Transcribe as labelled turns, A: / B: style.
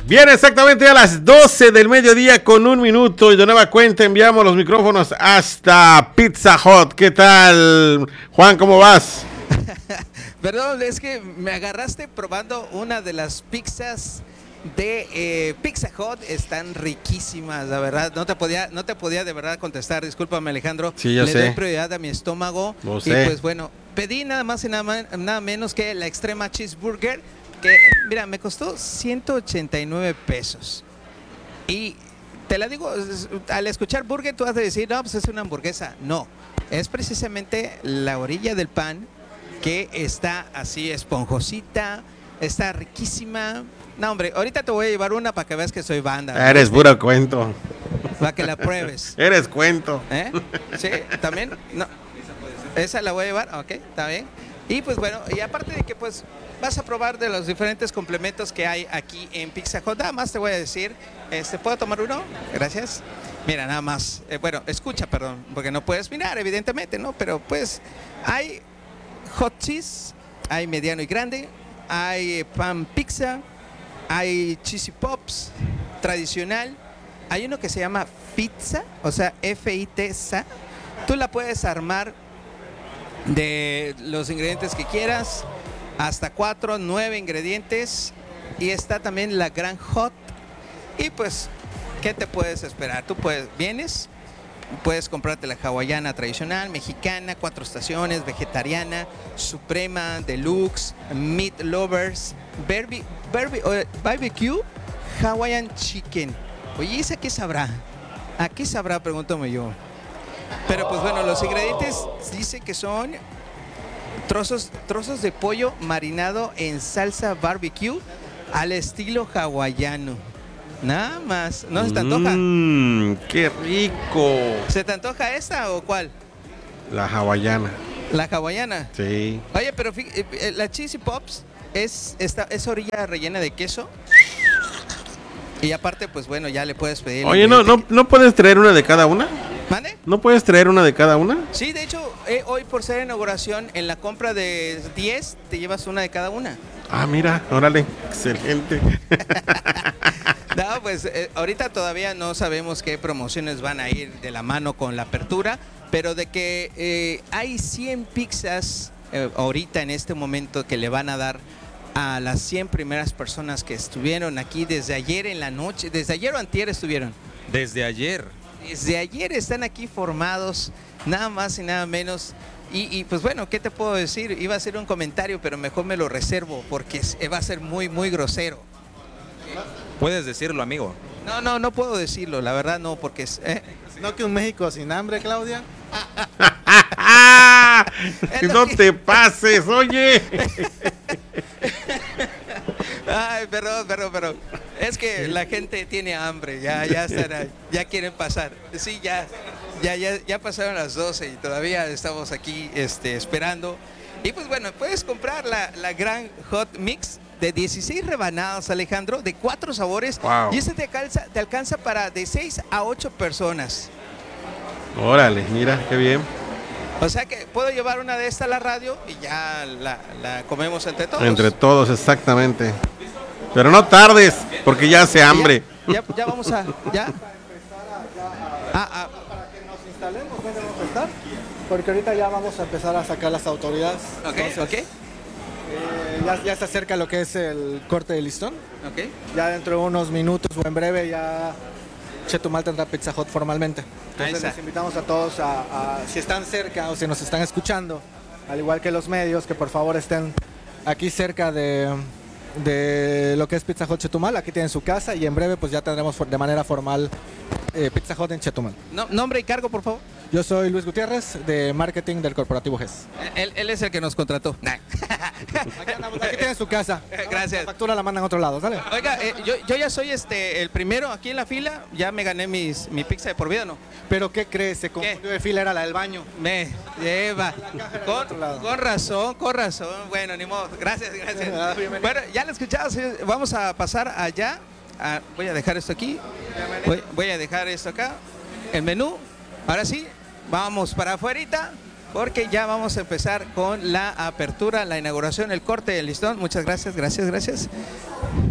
A: Bien, exactamente a las 12 del mediodía con 1 minuto y de nueva cuenta enviamos los micrófonos hasta Pizza Hut. ¿Qué tal, Juan? ¿Cómo vas?
B: Perdón, es que me agarraste probando una de las pizzas de Pizza Hut. Están riquísimas, la verdad. No te podía de verdad contestar. Discúlpame, Alejandro.
A: Sí, yo
B: Le
A: sé.
B: doy prioridad a mi estómago.
A: Lo
B: Y
A: sé.
B: pues bueno, pedí nada más y nada menos que la extrema cheeseburger, que mira, me costó 189 pesos. Y te la digo, al escuchar burger tú vas a decir, no, pues es una hamburguesa. No, es precisamente la orilla del pan que está así esponjosita, está riquísima. No, hombre, ahorita te voy a llevar una para que veas que soy banda.
A: Eres puro cuento.
B: Para que la pruebes.
A: Eres cuento.
B: ¿Eh? Sí, también. No. Esa la voy a llevar, ok, está bien. Y pues bueno, y aparte de que pues vas a probar de los diferentes complementos que hay aquí en Pizza Hut, nada más te voy a decir, ¿puedo tomar uno? Gracias. Mira, nada más, bueno, escucha, perdón, porque no puedes mirar, evidentemente, ¿no? Pero pues hay hot cheese, hay mediano y grande, hay pan pizza, hay cheesy pops tradicional, hay uno que se llama pizza, o sea, F-I-T-Z. Tú la puedes armar de los ingredientes que quieras, hasta 4, 9 ingredientes. Y está también la Gran Hot. Y pues, ¿qué te puedes esperar? Tú vienes, puedes comprarte la hawaiana tradicional, mexicana, 4 estaciones, vegetariana, suprema, deluxe, meat lovers, barbecue, Hawaiian chicken. Oye, ¿esa qué sabrá? ¿A qué sabrá? Pregúntame yo. Pero pues bueno, los ingredientes dice que son trozos de pollo marinado en salsa barbecue al estilo hawaiano. Nada más. ¿No se te antoja?
A: ¡Qué rico!
B: ¿Se te antoja esta o cuál?
A: La hawaiana.
B: La hawaiana.
A: Sí.
B: Oye, pero la Cheesy Pops es orilla rellena de queso. Y aparte, pues bueno, ya le puedes pedir.
A: Oye, ¿no puedes traer una de cada una?
B: ¿Mande?
A: ¿No puedes traer una de cada una?
B: Sí, de hecho, hoy por ser inauguración, en la compra de 10 te llevas una de cada una.
A: Ah, mira, órale, excelente.
B: No, pues ahorita todavía no sabemos qué promociones van a ir de la mano con la apertura, pero de que hay 100 pizzas ahorita en este momento que le van a dar a las 100 primeras personas que estuvieron aquí desde ayer en la noche. ¿Desde ayer o antier estuvieron?
C: Desde ayer.
B: Desde ayer están aquí formados, nada más y nada menos. Y pues bueno, ¿qué te puedo decir? Iba a hacer un comentario, pero mejor me lo reservo porque va a ser muy, muy grosero.
C: Puedes decirlo, amigo.
B: No puedo decirlo, la verdad no, porque es...
D: ¿No que un México sin hambre, Claudia?
A: No te pases, oye.
B: Ay, perdón. Es que la gente tiene hambre, ya están, ya quieren pasar. Sí, ya pasaron las 12 y todavía estamos aquí esperando. Y pues bueno, puedes comprar la Gran Hot Mix de 16 rebanadas, Alejandro, de 4 sabores.
A: Wow.
B: Y te alcanza para de 6 a 8 personas.
A: Órale, mira, qué bien.
B: O sea que puedo llevar una de estas a la radio y ya la comemos entre todos.
A: Entre todos, exactamente. Pero no tardes, porque ya hace hambre.
B: Ya vamos a... ¿Ya?
D: Para que nos instalemos, ¿dónde vamos a estar? Porque ahorita ya vamos a empezar a sacar las autoridades.
B: Ok.
D: Ya se acerca lo que es el corte de listón.
B: Ok.
D: Ya dentro de unos minutos o en breve ya Chetumal tendrá Pizza Hut formalmente. Entonces les invitamos a todos si están cerca o si nos están escuchando, al igual que los medios, que por favor estén aquí cerca de lo que es Pizza Hut Chetumal. Aquí tienen su casa y en breve pues ya tendremos de manera formal Pizza Hut en Chetumal.
B: Nombre y cargo, por favor.
D: Yo soy Luis Gutiérrez, de marketing del corporativo GES.
B: Él es el que nos contrató.
D: Aquí tienen su casa.
B: Gracias.
D: La factura la mandan a otro lado, ¿sale?
B: Oiga, yo ya soy el primero aquí en la fila. Ya me gané mi pizza de por vida, ¿no?
D: ¿Pero qué crees? Se confundió de fila, era la del baño.
B: Me lleva. Con razón. Bueno, ni modo. Gracias. Bueno, ya lo escuchamos. Vamos a pasar allá. Voy a dejar esto aquí. Voy a dejar esto acá. El menú. Ahora sí, vamos para afuerita, porque ya vamos a empezar con la apertura, la inauguración, el corte del listón. Muchas gracias.